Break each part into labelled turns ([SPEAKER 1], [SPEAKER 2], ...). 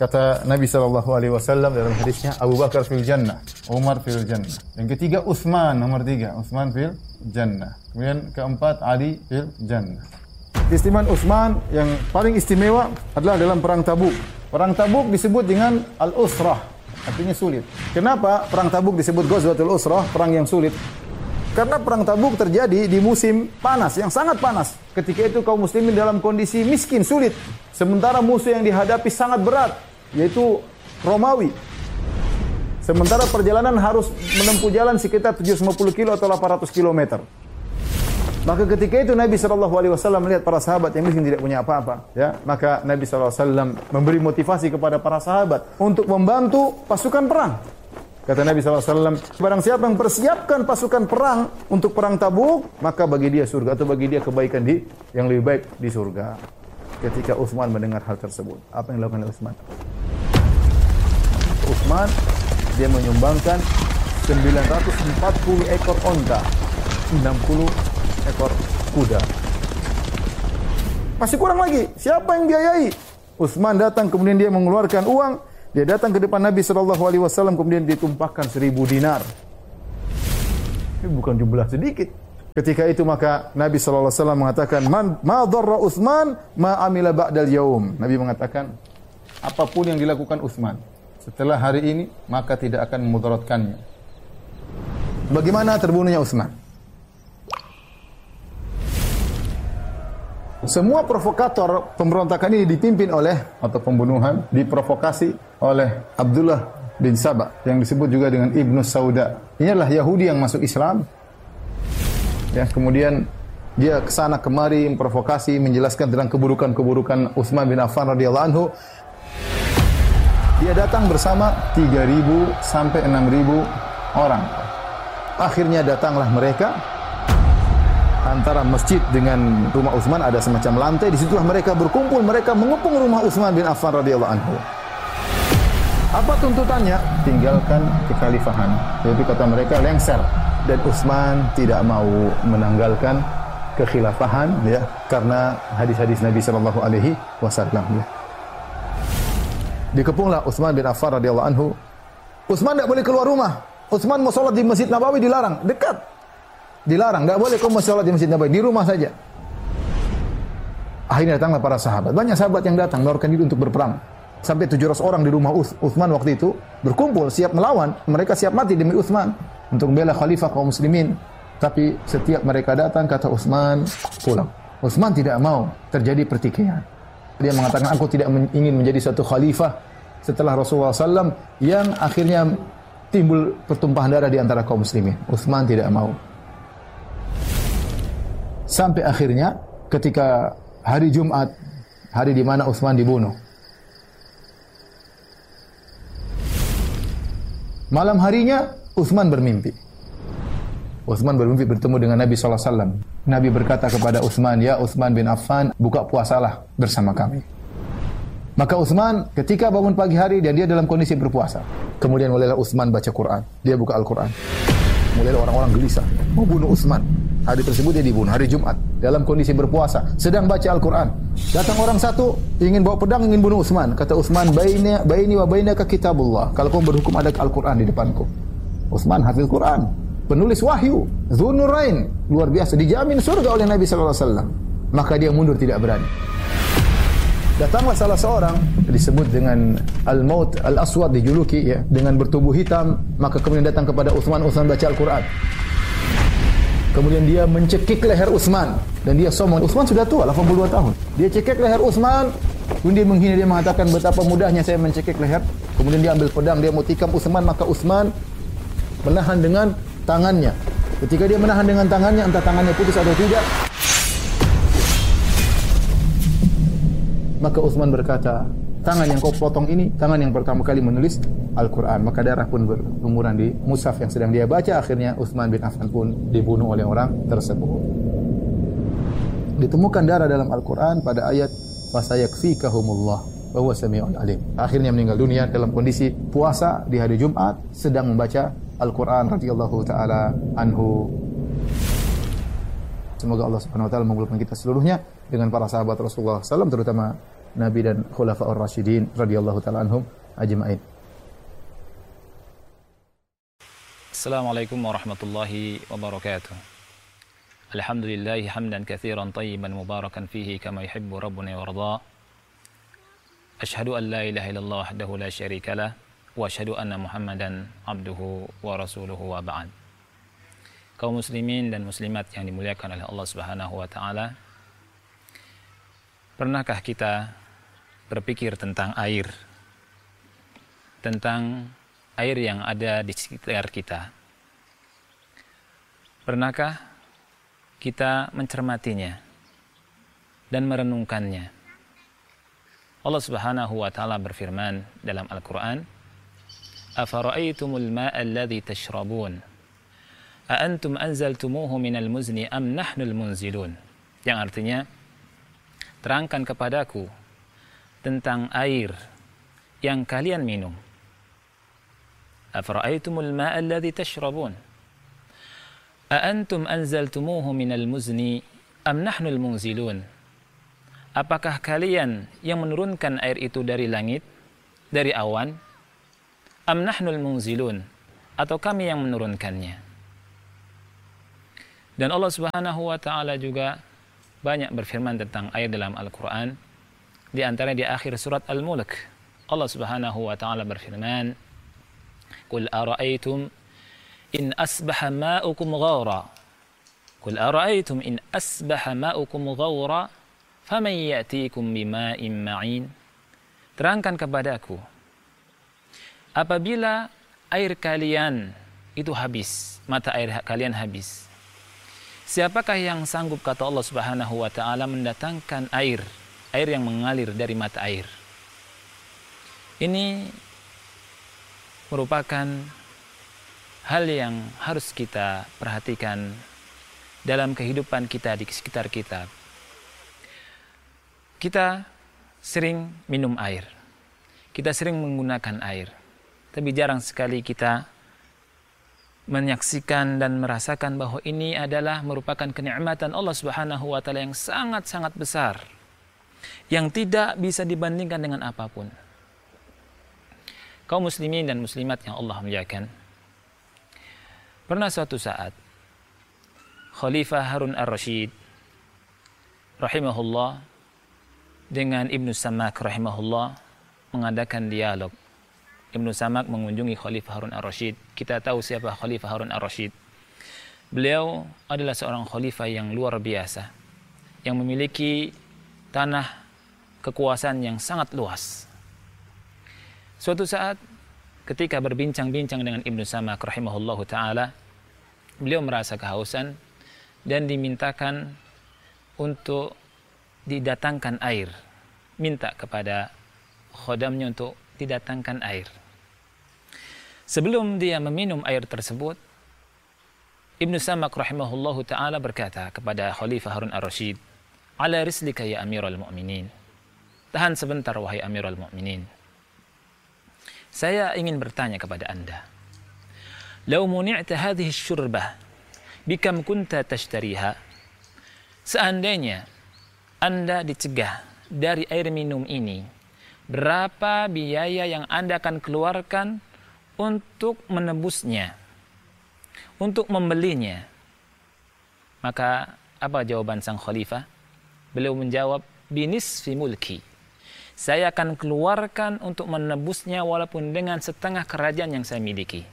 [SPEAKER 1] Kata Nabi SAW dalam hadisnya, Abu Bakar fil jannah, Umar fil jannah. Yang ketiga Utsman, nomor 3, Utsman fil jannah. Kemudian keempat Ali fil jannah. Keistimewaan Utsman yang paling istimewa adalah dalam perang Tabuk. Perang Tabuk disebut dengan al-usrah, artinya sulit. Kenapa perang Tabuk disebut Ghazwatul Usrah, perang yang sulit? Karena perang Tabuk terjadi di musim panas, yang sangat panas. Ketika itu kaum muslimin dalam kondisi miskin, sulit. Sementara musuh yang dihadapi sangat berat, yaitu Romawi. Sementara perjalanan harus menempuh jalan sekitar 750 kilo atau 800 kilometer. Maka ketika itu Nabi SAW melihat para sahabat yang miskin tidak punya apa-apa. Ya, maka Nabi SAW memberi motivasi kepada para sahabat untuk membantu pasukan perang. Kata Nabi SAW, barang siapa yang persiapkan pasukan perang untuk perang Tabuk, maka bagi dia surga atau bagi dia kebaikan yang lebih baik di surga. Ketika Utsman mendengar hal tersebut, apa yang dilakukan oleh Utsman? Utsman, dia menyumbangkan 940 ekor onta, 60 ekor kuda. Masih kurang lagi, siapa yang biayai? Utsman datang, kemudian dia mengeluarkan uang. Dia datang ke depan Nabi SAW, kemudian ditumpahkan 1000 dinar. Ini bukan jumlah sedikit. Ketika itu maka Nabi SAW mengatakan, ma dharra Utsman ma amila ba'dal yaum. Nabi mengatakan, apapun yang dilakukan Utsman setelah hari ini, maka tidak akan memudaratkannya. Bagaimana terbunuhnya Utsman? Semua provokator pemberontakan ini dipimpin oleh, atau pembunuhan, diprovokasi oleh Abdullah bin Saba, yang disebut juga dengan Ibnu Sauda. Ini adalah Yahudi yang masuk Islam. Ya, kemudian dia kesana kemari memprovokasi, menjelaskan tentang keburukan-keburukan Utsman bin Affan radhiyallahu anhu. Dia datang bersama 3.000 sampai 6.000 orang. Akhirnya datanglah mereka. Antara masjid dengan rumah Utsman ada semacam lantai, di situlah mereka berkumpul, mereka mengepung rumah Utsman bin Affan radhiyallahu anhu. Apa tuntutannya? Tinggalkan kekhalifahan. Yaitu kata mereka lengser, dan Utsman tidak mau menanggalkan kekhilafahan, ya, karena hadis-hadis Nabi sallallahu alaihi wasallam, ya. Dikepunglah Utsman bin Affan radhiyallahu anhu. Utsman tidak boleh keluar rumah. Utsman mau salat di Masjid Nabawi dilarang, dekat. Dilarang, enggak boleh kamu salat di Masjid Nabawi, di rumah saja. Akhirnya datanglah para sahabat. Banyak sahabat yang datang menawarkan diri untuk berperang. Sampai 700 orang di rumah Utsman waktu itu berkumpul siap melawan. Mereka siap mati demi Utsman untuk membela khalifah kaum muslimin. Tapi setiap mereka datang kata Utsman, pulang. Utsman tidak mau terjadi pertikaian. Dia mengatakan, aku tidak ingin menjadi suatu khalifah setelah Rasulullah SAW yang akhirnya timbul pertumpahan darah di antara kaum muslimin. Utsman tidak mau. Sampai akhirnya ketika hari Jumat, hari di mana Utsman dibunuh. Malam harinya Utsman bermimpi. Utsman bermimpi bertemu dengan Nabi SAW. Nabi berkata kepada Utsman, ya Utsman bin Affan, buka puasalah bersama kami. Maka Utsman ketika bangun pagi hari dan dia dalam kondisi berpuasa. Kemudian mulailah Utsman baca Quran. Dia buka Al-Quran. Mulailah orang-orang gelisah mau bunuh Utsman. Hari tersebut dia dibunuh, hari Jumat, dalam kondisi berpuasa, sedang baca Al-Quran. Datang orang satu, ingin bawa pedang, ingin bunuh Utsman. Kata Utsman, baini wa bainaka kitabullah. Kalau kau berhukum ada Al-Quran di depanku. Utsman hafiz Quran, penulis wahyu, Dzunurain, luar biasa, dijamin surga oleh Nabi SAW. Maka dia mundur, tidak berani. Datanglah salah seorang, disebut dengan Al-Maut Al-Aswad, dijuluki, ya, dengan bertubuh hitam. Maka kemudian datang kepada Utsman, Utsman baca Al-Quran. Kemudian dia mencekik leher Utsman dan dia sombong. Utsman sudah tua, 82 tahun. Dia cekik leher Utsman, kemudian dia menghina, dia mengatakan betapa mudahnya saya mencekik leher. Kemudian dia ambil pedang, dia mau tikam Utsman, maka Utsman menahan dengan tangannya. Ketika dia menahan dengan tangannya, entah tangannya putus atau tidak, maka Utsman berkata, tangan yang kau potong ini, tangan yang pertama kali menulis Al-Quran. Maka darah pun berlumuran di mushaf yang sedang dia baca. Akhirnya Utsman bin Affan pun dibunuh oleh orang tersebut. Ditemukan darah dalam Al-Quran pada ayat fasayakfikahumullah wa huwa sami'un alim. Akhirnya meninggal dunia dalam kondisi puasa di hari Jumat, sedang membaca Al-Quran radhiyallahu taala anhu. Semoga Allah Subhanahu wa taala mengumpulkan kita seluruhnya dengan para sahabat Rasulullah SAW, terutama Nabi dan Khulafaur Rasyidin radhiyallahu taala anhum ajma'in.
[SPEAKER 2] Assalamualaikum warahmatullahi wabarakatuh. Alhamdulillahi hamdan katsiran tayyiban mubarakan fihi kama yuhibbu rabbuna wa yarda. Asyhadu an la ilaha illallah wahdahu la syarika lah wa asyhadu anna Muhammadan abduhu wa rasuluhu wa ba'd. Kaum muslimin dan muslimat yang dimuliakan oleh Allah Subhanahu wa taala, pernahkah kita berpikir tentang air? Tentang air yang ada di sekitar kita. Pernahkah kita mencermatinya dan merenungkannya? Allah Subhanahu wa taala berfirman dalam Al-Qur'an, "Afara'aytumul ma'a alladhi tashrabun? A antum anzaltumuhu minal muzni am nahnul munzilun?" Yang artinya, terangkan kepadaku tentang air yang kalian minum. Afara'aytumul ma'a alladhi tashrabun? A antum anzaltumuhu minal muzni am nahnul munzilun? Apakah kalian yang menurunkan air itu dari langit, dari awan? Am nahnul munzilun? Atau kami yang menurunkannya? Dan Allah Subhanahu wa taala juga banyak berfirman tentang air dalam Al-Qur'an. Di antara di akhir surat Al-Mulk, Allah Subhanahu wa taala berfirman, "Qul ara'aytum in asbaha ma'ukum ghawra." Qul ara'aytum in asbaha ma'ukum ghawra faman ya'tikum bima'in ma'in. Terangkan kepadaku, apabila air kalian itu habis, mata air kalian habis, siapakah yang sanggup, kata Allah Subhanahu wa taala, mendatangkan air yang mengalir dari mata air? Ini merupakan hal yang harus kita perhatikan dalam kehidupan kita di sekitar kita. Kita sering minum air, kita sering menggunakan air, tapi jarang sekali kita menyaksikan dan merasakan bahwa ini adalah merupakan kenikmatan Allah Subhanahu wa taala yang sangat-sangat besar, yang tidak bisa dibandingkan dengan apapun. Kaum muslimin dan muslimat yang Allah muliakan, pernah suatu saat Khalifah Harun ar-Rasyid rahimahullah dengan Ibnu Samak rahimahullah mengadakan dialog. Ibnu Samak mengunjungi Khalifah Harun ar-Rasyid. Kita tahu siapa Khalifah Harun ar-Rasyid. Beliau adalah seorang khalifah yang luar biasa, yang memiliki tanah kekuasaan yang sangat luas. Suatu saat ketika berbincang-bincang dengan Ibnu Samak rahimahullahu taala, beliau merasa kehausan dan dimintakan untuk didatangkan air, minta kepada khodamnya untuk didatangkan air. Sebelum dia meminum air tersebut, Ibnu Samak rahimahullahu ta'ala berkata kepada Khalifah Harun ar-Rasyid, "Ala rislika ya Amirul Mu'minin." Tahan sebentar wahai Amirul Mu'minin. Saya ingin bertanya kepada Anda. "Lau muni'ta hadhihi syurbah, bikam kunta tashtariha?" Seandainya Anda dicegah dari air minum ini, berapa biaya yang Anda akan keluarkan untuk menebusnya, untuk membelinya? Maka apa jawaban sang khalifah? Beliau menjawab, "Binisfi mulki." Saya akan keluarkan untuk menebusnya walaupun dengan setengah kerajaan yang saya miliki.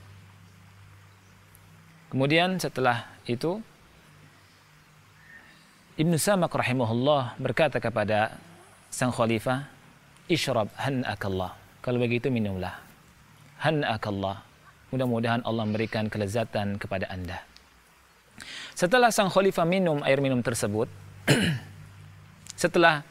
[SPEAKER 2] Kemudian setelah itu Ibnu Samak rahimahullah berkata kepada sang khalifah, "Ishrab han'akallah." Kalau begitu minumlah. Han'akallah. Mudah-mudahan Allah memberikan kelezatan kepada Anda. Setelah sang khalifah minum air minum tersebut, setelah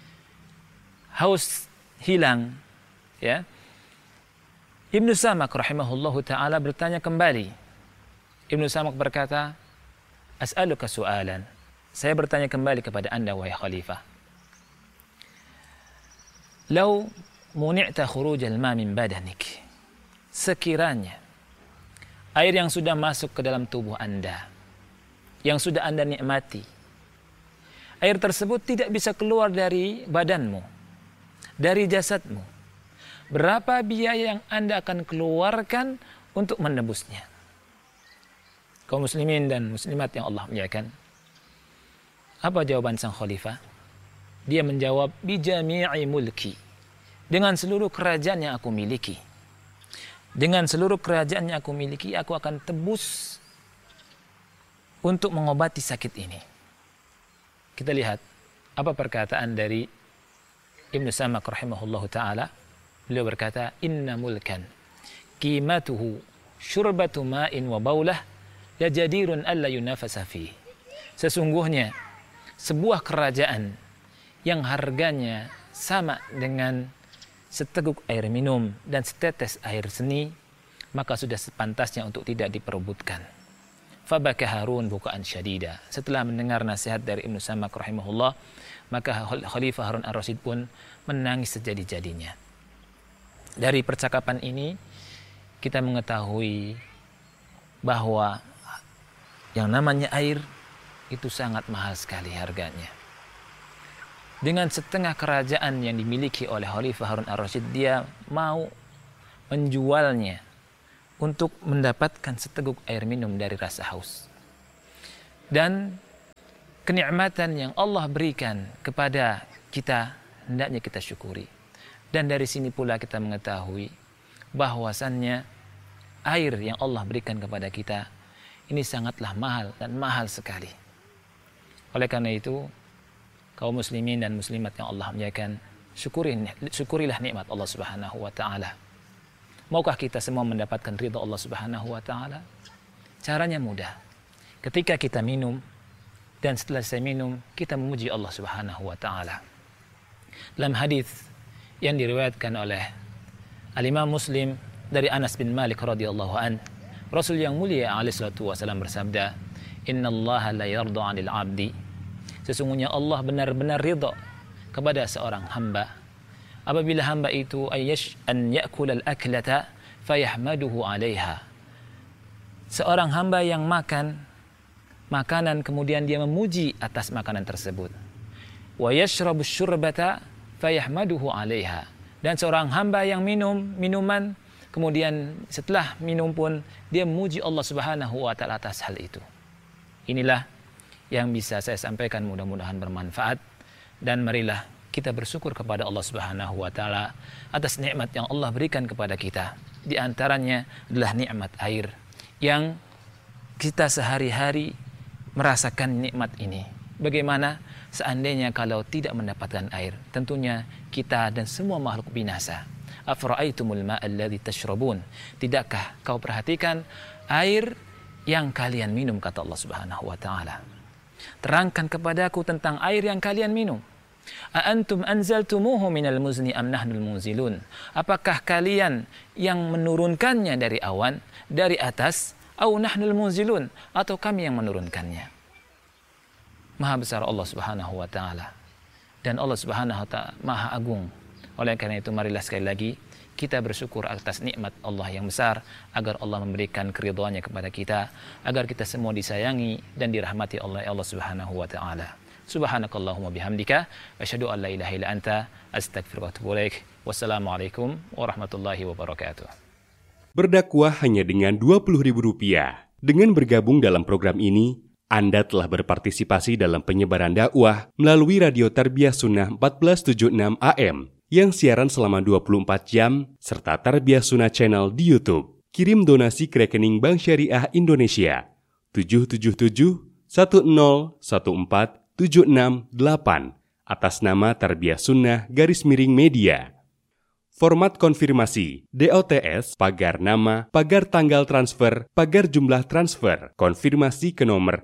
[SPEAKER 2] haus hilang, ya, Ibnu Samak rahimahullahu taala bertanya kembali. Ibnu Samak berkata, "As'aluka su'alan." Saya bertanya kembali kepada Anda wahai khalifah. "Lau muni'ta khurujal ma min badanik." Sekiranya air yang sudah masuk ke dalam tubuh Anda, yang sudah Anda nikmati, air tersebut tidak bisa keluar dari badanmu, dari jasadmu, berapa biaya yang Anda akan keluarkan untuk menebusnya? Kaum muslimin dan muslimat yang Allah muliakan, apa jawaban sang khalifah? Dia menjawab, bijami'i mulki, dengan seluruh kerajaan yang aku miliki. Dengan seluruh kerajaan yang aku miliki, aku akan tebus untuk mengobati sakit ini. Kita lihat apa perkataan dari Ibnu Samak rahimahullahu ta'ala. Beliau berkata, inna mulkan qimatuhu syurbatu ma'in wa baulah la jadirun alla yunafasa fi. Sesungguhnya sebuah kerajaan yang harganya sama dengan seteguk air minum dan setetes air seni, maka sudah sepantasnya untuk tidak diperebutkan. Fabaka Harun bukaan syadida. Setelah mendengar nasihat dari Ibnu Samak rahimahullah, maka Khalifah Harun ar-Rasyid pun menangis sejadi-jadinya. Dari percakapan ini kita mengetahui bahwa yang namanya air itu sangat mahal sekali harganya. Dengan setengah kerajaan yang dimiliki oleh Khalifah Harun ar-Rasyid, dia mau menjualnya untuk mendapatkan seteguk air minum dari rasa haus. Dan kenikmatan yang Allah berikan kepada kita, hendaknya kita syukuri. Dan dari sini pula kita mengetahui bahwasannya air yang Allah berikan kepada kita ini sangatlah mahal dan mahal sekali. Oleh karena itu, kaum muslimin dan muslimat yang Allah muliakan, syukurilah nikmat Allah Subhanahu wa taala. Maukah kita semua mendapatkan ridha Allah Subhanahu wa taala? Caranya mudah. Ketika kita minum dan setelah saya minum, kita memuji Allah Subhanahu wa taala. Dalam hadis yang diriwayatkan oleh Al-Imam Muslim dari Anas bin Malik radhiyallahu an, Rasul yang mulia alaihi salatu wasallam bersabda, "Innallaha la yarda 'anil 'abdi." Sesungguhnya Allah benar-benar ridha kepada seorang hamba apabila hamba itu an ya'kul al-aklata fayahmaduhu 'alaiha. Seorang hamba yang makan makanan kemudian dia memuji atas makanan tersebut. Wa yashrabu syurbata fayahmaduhu 'alaiha. Dan seorang hamba yang minum minuman kemudian setelah minum pun dia memuji Allah Subhanahu wa taala atas hal itu. Inilah yang bisa saya sampaikan, mudah-mudahan bermanfaat, dan marilah kita bersyukur kepada Allah Subhanahu wa taala atas nikmat yang Allah berikan kepada kita. Di antaranya adalah nikmat air yang kita sehari-hari merasakan nikmat ini. Bagaimana seandainya kalau tidak mendapatkan air? Tentunya kita dan semua makhluk binasa. Afara'aitumul ma'a alladhi tashrabun? Tidakkah kau perhatikan air yang kalian minum, kata Allah Subhanahu wa taala. Terangkan kepadaku tentang air yang kalian minum. A antum anzaltumuhu minal muzni am nahnul munzilun? Apakah kalian yang menurunkannya dari awan, dari atas, au nahnul munzilun, atau kami yang menurunkannya? Maha besar Allah Subhanahu wa taala, dan Allah Subhanahu wa taala Maha agung. Oleh karena itu marilah sekali lagi kita bersyukur atas nikmat Allah yang besar, agar Allah memberikan keridhaannya kepada kita, agar kita semua disayangi dan dirahmati oleh Allah Subhanahu wa taala. Subhanakallahumma bihamdika asyhadu an la ilaha illa anta astaghfiruka wa atubu ilaik. Wassalamualaikum warahmatullahi wabarakatuh.
[SPEAKER 3] Berdakwah hanya dengan Rp20.000. Dengan bergabung dalam program ini, Anda telah berpartisipasi dalam penyebaran dakwah melalui Radio Tarbiyah Sunnah 1476 AM yang siaran selama 24 jam serta Tarbiyah Sunnah Channel di YouTube. Kirim donasi ke rekening Bank Syariah Indonesia 777-1014-768 atas nama Tarbiyah Sunnah _Media. Format konfirmasi DOTS, pagar nama, pagar tanggal transfer, pagar jumlah transfer. Konfirmasi ke nomor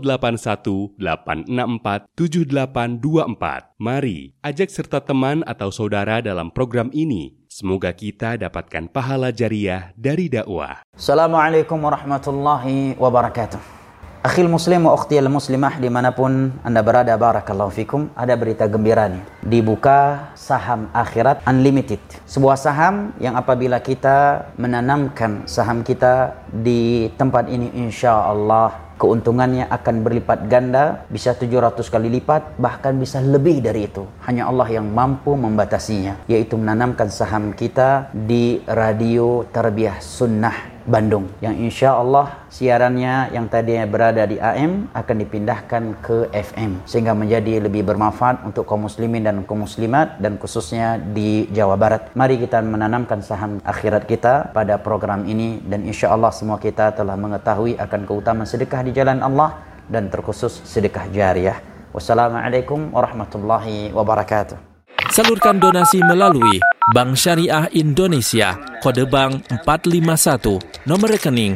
[SPEAKER 3] 0818647824. Mari ajak serta teman atau saudara dalam program ini. Semoga kita dapatkan pahala jariah dari dakwah.
[SPEAKER 4] Assalamualaikum warahmatullahi wabarakatuh. Akhil muslim wa ukhtiyal muslimah dimanapun Anda berada, barakallahu fikum. Ada berita gembira nih. Dibuka saham akhirat unlimited. Sebuah saham yang apabila kita menanamkan saham kita di tempat ini, insya Allah keuntungannya akan berlipat ganda, bisa 700 kali lipat, bahkan bisa lebih dari itu. Hanya Allah yang mampu membatasinya, yaitu menanamkan saham kita di Radio Tarbiyah Sunnah Bandung, yang insya Allah siarannya yang tadinya berada di AM akan dipindahkan ke FM, sehingga menjadi lebih bermanfaat untuk kaum muslimin dan kaum muslimat, dan khususnya di Jawa Barat. Mari kita menanamkan saham akhirat kita pada program ini, dan insya Allah semua kita telah mengetahui akan keutamaan sedekah di jalan Allah, dan terkhusus sedekah jariyah. Wassalamualaikum warahmatullahi wabarakatuh.
[SPEAKER 5] Salurkan donasi melalui Bank Syariah Indonesia, kode bank 451, nomor rekening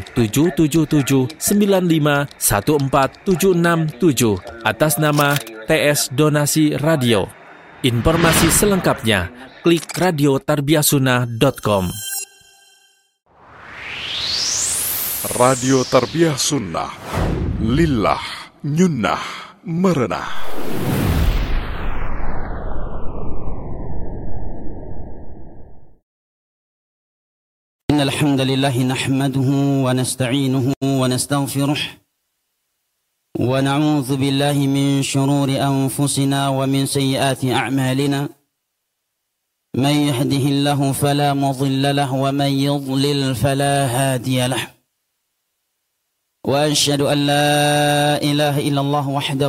[SPEAKER 5] 77795147667, atas nama TS Donasi Radio. Informasi selengkapnya klik radiotarbiyahsunnah.com.
[SPEAKER 6] Radio Tarbiyah Sunnah, lillah, nyunnah, merenah.
[SPEAKER 7] إن الحمد لله نحمده ونستعينه ونستغفره ونعوذ بالله من شرور أنفسنا ومن سيئات أعمالنا. من يهده الله فلا مضل له ومن يضلل فلا هادي له. وأشهد أن لا إله إلا الله وحده